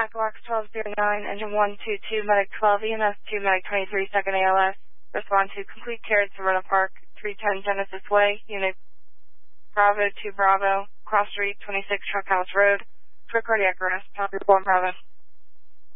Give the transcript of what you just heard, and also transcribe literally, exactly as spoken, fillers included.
Blackhawk twelve zero nine, engine one two two, medic twelve, E M S two, medic twenty-three, second A L S. Respond to complete care at Serena Park, three ten Genesis Way, unit Bravo two Bravo, cross street twenty-six Truck House Road, for cardiac arrest, pound one Bravo.